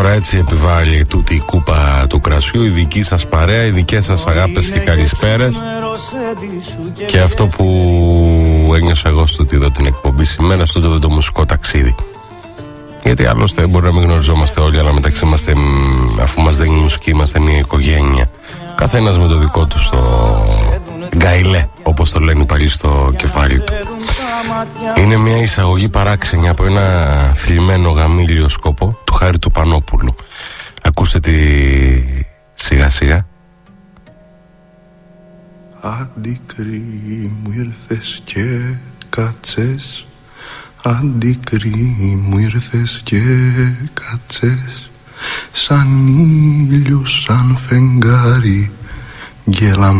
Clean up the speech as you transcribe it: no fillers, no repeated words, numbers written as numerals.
Τώρα έτσι επιβάλλει τούτη η κούπα του κρασιού, η δική σας παρέα, οι δικές σας αγάπες και καλησπέρες. Και αυτό που ένιωσα εγώ στο ότι είδω την εκπομπή σήμερα, στο το μουσικό ταξίδι. Γιατί άλλωστε μπορεί να μην γνωριζόμαστε όλοι, αλλά μεταξύ είμαστε, αφού μας δίνει η μουσική, είμαστε μια οικογένεια. Καθένας με το δικό του στο γκαϊλέ, όπως το λένε οι παλιοί στο κεφάλι του. Είναι μια εισαγωγή παράξενη από ένα θλιμμένο γαμήλιο σκόπο του Χάρη του Πανόπουλου. Ακούστε τη σιγά σιγά. Αντίκρι μου ήρθες και κάτσες, αντίκρι μου ήρθες και κάτσες, σαν ήλιος, σαν φεγγάρι, γέλα